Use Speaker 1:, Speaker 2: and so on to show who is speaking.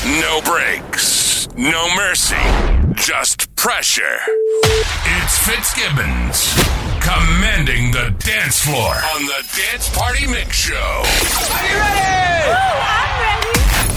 Speaker 1: No breaks, no mercy, just pressure. It's Fitzgibbons commanding the dance floor on the Dance Party Mix Show.
Speaker 2: Are you ready?
Speaker 3: Oh, I'm ready.